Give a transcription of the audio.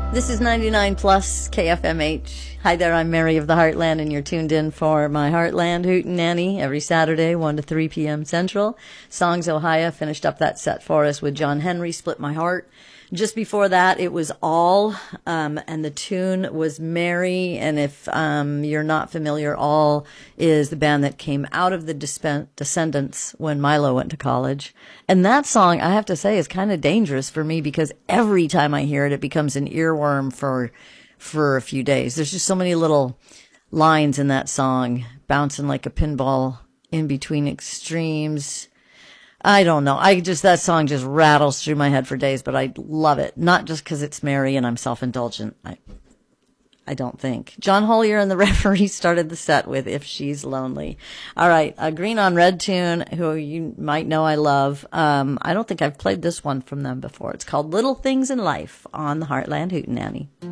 This is 99 plus KFMH. Hi there, I'm Mary of the Heartland, and you're tuned in for my Heartland Hootenanny every Saturday, 1 to 3 p.m. Central. Songs Ohio finished up that set for us with John Henry, Split My Heart. Just before that, it was All, and the tune was Mary. And if you're not familiar, All is the band that came out of the Descendants when Milo went to college. And that song, I have to say, is kind of dangerous for me because every time I hear it, it becomes an earworm for a few days. There's just so many little lines in that song, bouncing like a pinball in between extremes. I don't know. That song just rattles through my head for days, but I love it. Not just because it's Mary and I'm self-indulgent. I don't think. John Hollier and the Referee started the set with If She's Lonely. All right. A Green on Red tune, who you might know I love. I don't think I've played this one from them before. It's called Little Things in Life on the Heartland Hootenanny.